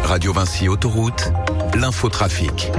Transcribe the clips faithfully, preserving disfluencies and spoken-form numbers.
Radio Vinci Autoroute, l'infotrafic.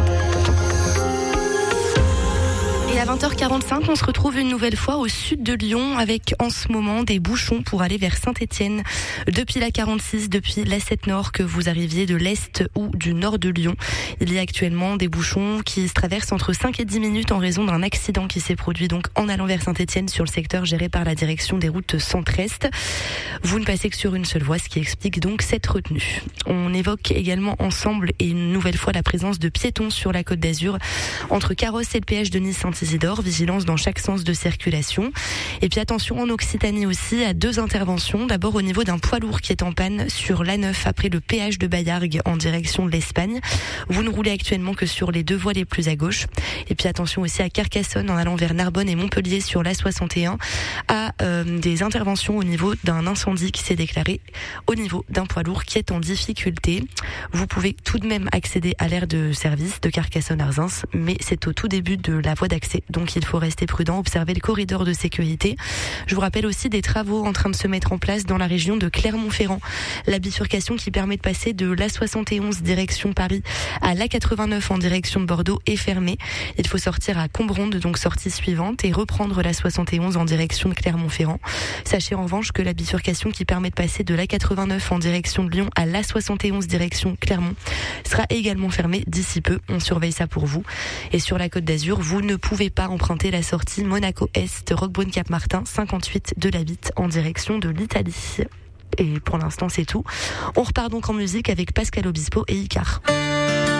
Et à vingt heures quarante-cinq, on se retrouve une nouvelle fois au sud de Lyon avec en ce moment des bouchons pour aller vers Saint-Étienne. Depuis la quarante-six, depuis l'A sept Nord, que vous arriviez de l'Est ou du Nord de Lyon. Il y a actuellement des bouchons qui se traversent entre cinq et dix minutes en raison d'un accident qui s'est produit donc en allant vers Saint-Étienne sur le secteur géré par la direction des routes centre-est. Vous ne passez que sur une seule voie, ce qui explique donc cette retenue. On évoque également ensemble et une nouvelle fois la présence de piétons sur la Côte d'Azur entre Carros et le péage de Nice-Saint-Isidore. Vigilance dans chaque sens de circulation. Et puis attention en Occitanie aussi à deux interventions. D'abord au niveau d'un poids lourd qui est en panne sur l'A neuf après le péage de Baillargues en direction de l'Espagne. Vous ne roulez actuellement que sur les deux voies les plus à gauche. Et puis attention aussi à Carcassonne en allant vers Narbonne et Montpellier sur l'A soixante et un à euh, des interventions au niveau d'un incendie qui s'est déclaré au niveau d'un poids lourd qui est en difficulté. Vous pouvez tout de même accéder à l'aire de service de Carcassonne-Arzins, mais c'est au tout début de la voie d'accès. Donc il faut rester prudent, observer le corridor de sécurité. Je vous rappelle aussi des travaux en train de se mettre en place dans la région de Clermont-Ferrand. La bifurcation qui permet de passer de l'A soixante et onze direction Paris à l'A quatre-vingt-neuf en direction de Bordeaux est fermée. Il faut sortir à Combronde, donc sortie suivante, et reprendre l'A soixante et onze en direction de Clermont-Ferrand. Sachez en revanche que la bifurcation qui permet de passer de l'A quatre-vingt-neuf en direction de Lyon à l'A soixante et onze direction Clermont sera également fermée d'ici peu. On surveille ça pour vous. Et sur la Côte d'Azur, vous ne pouvez pas emprunter la sortie Monaco-Est, Roquebrune-Cap-Martin, cinquante-huit de la Bitte en direction de l'Italie. Et pour l'instant, c'est tout. On repart donc en musique avec Pascal Obispo et Icar.